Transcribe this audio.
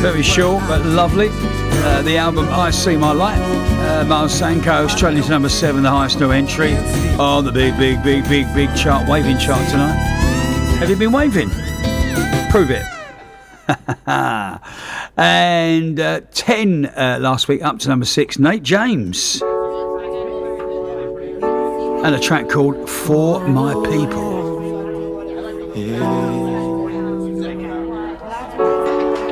Very short but lovely. The album I See My Light. Miles Sanko, Australia's number 7, the highest new entry on the big chart, waving chart tonight. Have you been waving? Prove it. And 10 last week, up to number 6, Nate James. And a track called For My People. Yeah.